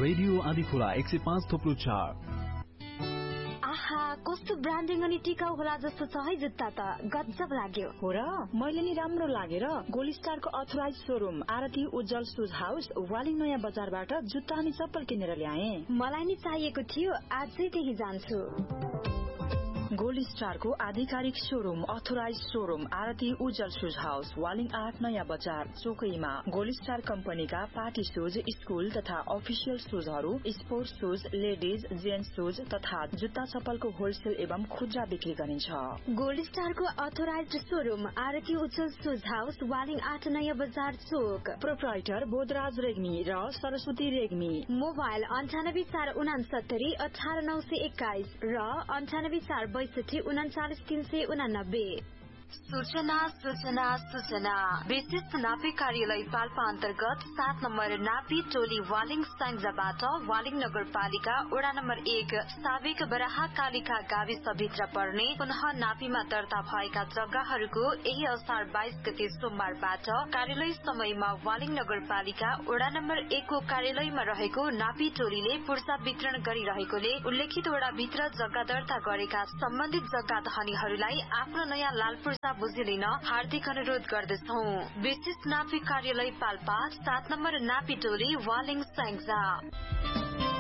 Radio Andhikhola 105.4। आहा, कस्तो branding अनि टिकाउ होला जस्तो छ है जुत्ता त, गजब लाग्यो। हो र, मैले नि राम्रो लागेर गोल्ड स्टारको अथोराइज शोरूम आरती उज्जवल शूज हाउस वालिङ नयाँ बजारबाट जुत्ता अनि चप्पल किनेर ल्याए। मलाई नि चाहिएको थियो, आजै त्यही जान्छु। गोल्ड स्टारको आधिकारिक शोरूम अथोराइज शोरूम आरती उज्जवल शूज हाउस वालिङ 8 नयाँ बजार चोकैमा। गोल्ड स्टार कम्पनीका पार्टी शूज, स्कूल तथा official शूजहरू, sports shoes, ladies, gents shoes तथा जुत्ता चप्पलको होलसेल एवं खुद्रा बिक्री गरिन्छ। गोल्ड स्टारको अथोराइज शोरूम आरती उज्जवल शूज हाउस वालिङ 8 नयाँ बजार चोक। प्रोप्राइटर बोधराज रेग्मी र सरस्वती रेग्मी। मोबाइल 984669 18921 र 9846399389। सूचना सूचना सूचना। विशिष्ट नापी कार्यालय पाल्पा अन्तर्गत 7 नम्बर नापी टोली वालिङ स्याङ्जाबाट वालिङ नगरपालिका वडा नम्बर 1 साबिक बराहा कालिका गाविसभित्र पर्ने पुनः नापीमा दर्ता भएका जग्गाहरूको यही असार 22 गते सोमबारबाट कार्यालय समयमा वालिङ नगरपालिका वडा नम्बर 1 को कार्यालयमा रहेको नापी टोलीले पूर्जा वितरण गरिरहेकोले उल्लेखित वडाभित्र जग्गा दर्ता गरेका सम्बन्धित जग्गा धनीहरूलाई आफ्नो नयाँ लाल बुझी लिन हार्दिक अनुरोध गर्दछौं। विशिष्ट नापी कार्यालय पाल्पा 7 नम्बर नापी टोली वालिङ स्याङ्जा।